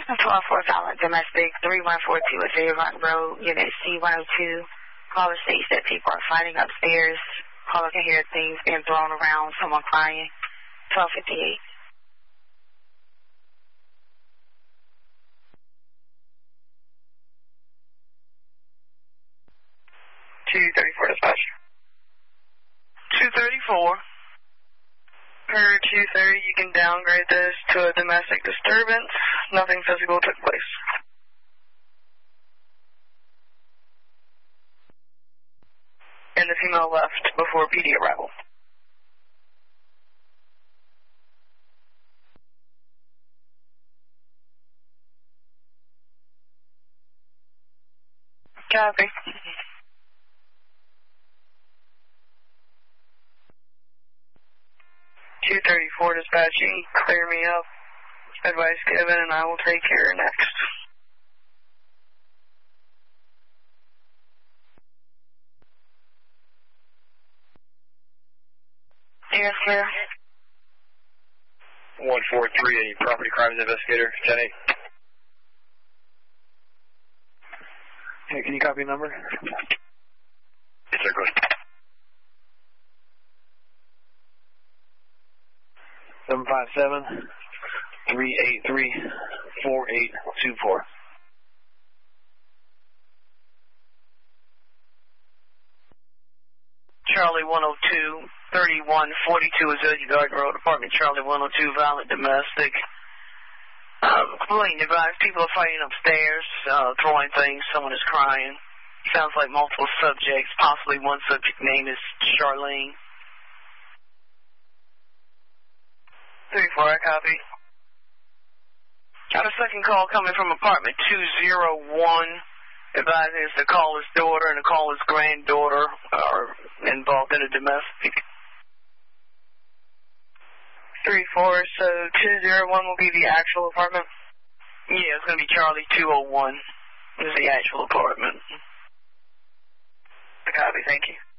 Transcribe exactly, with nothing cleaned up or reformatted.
twelve four Violent Domestic, three one four two at Fairmont Road, Unit C one oh two. Caller states that people are fighting upstairs. Caller can hear things being thrown around, someone crying. twelve fifty-eight. two thirty-four dispatch. two thirty-four. Per two thirty, you can downgrade this to a domestic disturbance. Nothing physical took place. And the female left before P D arrival. Copy. two thirty-four dispatching, clear me up. Advice given, and I will take care next. Yes, sir. one four three, a property crimes investigator, ten eight. Hey, can you copy the number? Yes, sir, go ahead. seven five seven, three eight three, four eight two four. Charlie one oh two, thirty-one forty-two Azalea Garden Road, apartment Charlie one oh two, violent domestic. Um, complaint advised people are fighting upstairs, uh, throwing things, someone is crying. Sounds like multiple subjects, possibly one subject name is Charlene. three four, I copy. Got a second call coming from apartment two oh one. Advising it's the caller's daughter and the caller's granddaughter are involved in a domestic. three four, so two oh one will be the actual apartment? Yeah, it's going to be Charlie two oh one. This is the actual apartment. I copy, thank you.